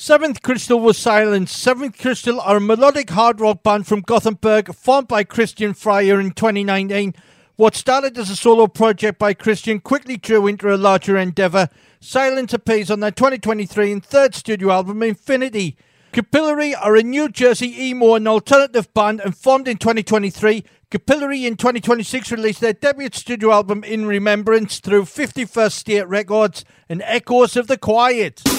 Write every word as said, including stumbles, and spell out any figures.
Seventh Crystal was silenced. Seventh Crystal are a melodic hard rock band from Gothenburg, formed by Christian Fryer in twenty nineteen. What started as a solo project by Christian quickly grew into a larger endeavour. Silence appears on their twenty twenty-three and third studio album, Infinity. Capillary are a New Jersey emo and alternative band and formed in twenty twenty-three. Capillary in twenty twenty-six released their debut studio album In Remembrance through fifty-first State Records and Echoes of the Quiet.